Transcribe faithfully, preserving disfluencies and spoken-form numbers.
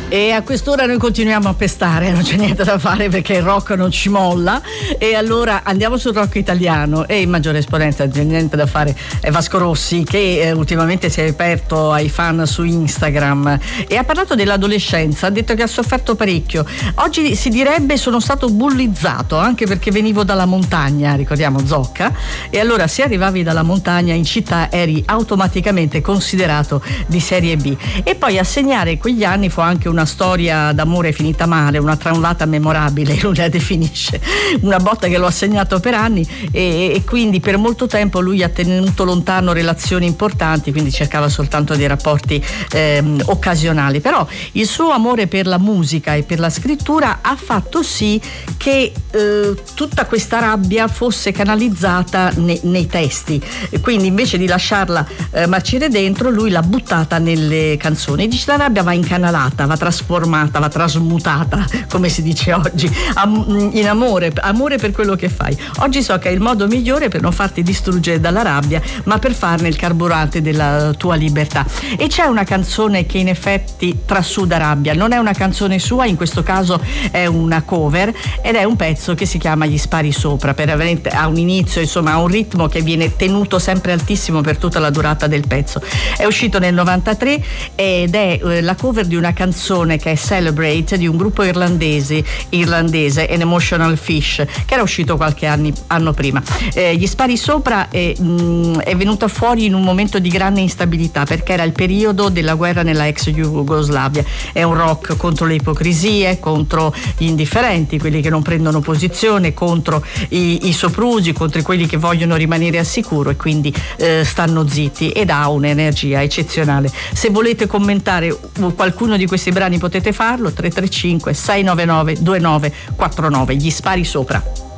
E a quest'ora noi continuiamo a pestare, non c'è niente da fare perché il rock non ci molla, e allora andiamo sul rock italiano, e in maggiore esponenza, non c'è niente da fare, è Vasco Rossi, che eh, ultimamente si è aperto ai fan su Instagram e ha parlato dell'adolescenza, ha detto che ha sofferto parecchio. Oggi si direbbe sono stato bullizzato, anche perché venivo dalla montagna, ricordiamo Zocca, e allora se arrivavi dalla montagna in città eri automaticamente considerato di serie B. E poi a segnare quegli anni fu anche una una storia d'amore finita male, una traumata memorabile, lui la definisce, una botta che lo ha segnato per anni, e, e quindi per molto tempo lui ha tenuto lontano relazioni importanti, quindi cercava soltanto dei rapporti ehm, occasionali. Però il suo amore per la musica e per la scrittura ha fatto sì che eh, tutta questa rabbia fosse canalizzata ne, nei testi, e quindi invece di lasciarla eh, marcire dentro, lui l'ha buttata nelle canzoni. Dice: la rabbia va incanalata, va trasformata, va trasmutata, come si dice oggi, in amore, amore per quello che fai. Oggi so che è il modo migliore per non farti distruggere dalla rabbia, ma per farne il carburante della tua libertà. E c'è una canzone che in effetti trasuda rabbia, non è una canzone sua, in questo caso è una cover, ed è un pezzo che si chiama Gli spari sopra, per veramente ha un inizio, insomma ha un ritmo che viene tenuto sempre altissimo per tutta la durata del pezzo. È uscito nel novantatré ed è eh, la cover di una canzone che è Celebrate, di un gruppo irlandese irlandese An Emotional Fish, che era uscito qualche anni, anno prima. Eh, Gli spari sopra è, mh, è venuta fuori in un momento di grande instabilità, perché era il periodo della guerra nella ex Jugoslavia. È un rock contro le ipocrisie, contro gli indifferenti, quelli che non prendono posizione, contro i, i soprusi, contro quelli che vogliono rimanere al sicuro e quindi eh, stanno zitti, ed ha un'energia eccezionale. Se volete commentare qualcuno di questi brani potete farlo, tre tre cinque sei nove nove due nove quattro nove. Gli spari sopra.